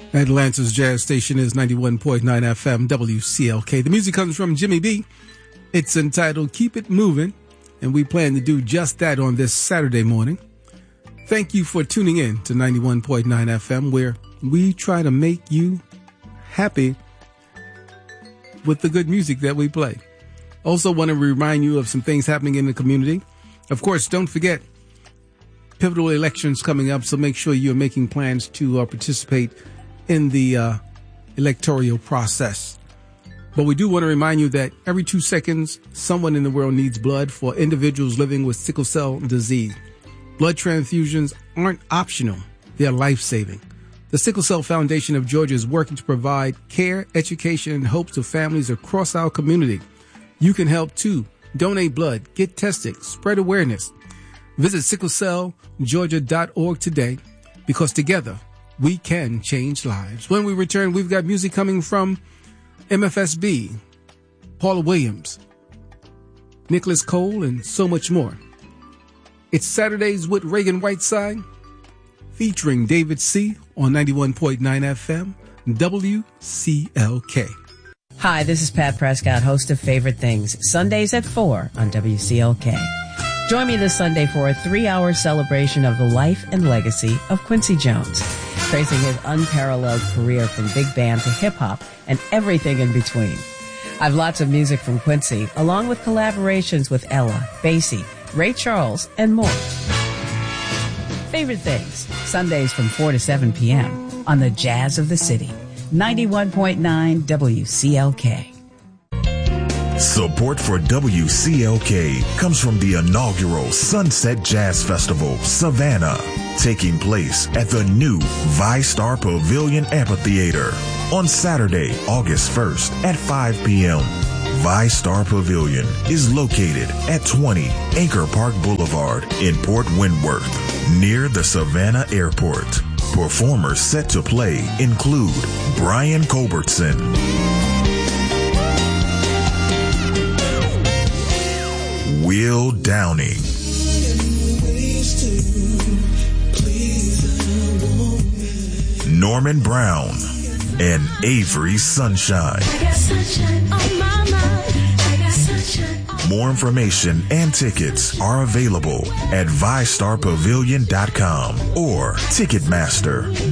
Atlanta's Jazz Station is 91.9 FM WCLK. The music comes from Jimmy B. It's entitled Keep It Moving, and we plan to do just that on this Saturday morning. Thank you for tuning in to 91.9 FM, where we try to make you happy with the good music that we play. Also want to remind you of some things happening in the community. Of course, don't forget, pivotal elections coming up, so make sure you're making plans to participate in the electoral process. But we do want to remind you that every 2 seconds, someone in the world needs blood for individuals living with sickle cell disease. Blood transfusions aren't optional. They're life-saving. The Sickle Cell Foundation of Georgia is working to provide care, education, and hope to families across our community. You can help too. Donate blood, get tested, spread awareness. Visit sicklecellgeorgia.org today, because together we can change lives. When we return, we've got music coming from MFSB, Paula Williams, Nicholas Cole, and so much more. It's Saturdays with Reagan Whiteside, featuring David C. on 91.9 FM WCLK. Hi, this is Pat Prescott, host of Favorite Things, Sundays at 4 on WCLK. Join me this Sunday for a 3-hour celebration of the life and legacy of Quincy Jones, tracing his unparalleled career from big band to hip-hop and everything in between. I've lots of music from Quincy, along with collaborations with Ella, Basie, Ray Charles, and more. Favorite Things, Sundays from 4 to 7 p.m. on the Jazz of the City, 91.9 WCLK. Support for WCLK comes from the inaugural Sunset Jazz Festival, Savannah, taking place at the new ViStar Pavilion Amphitheater on Saturday, August 1st at 5 p.m. ViStar Pavilion is located at 20 Anchor Park Boulevard in Port Wentworth, near the Savannah Airport. Performers set to play include Brian Culbertson, Will Downing, Norman Brown, and Avery Sunshine. More information and tickets are available at ViStarPavilion.com or Ticketmaster.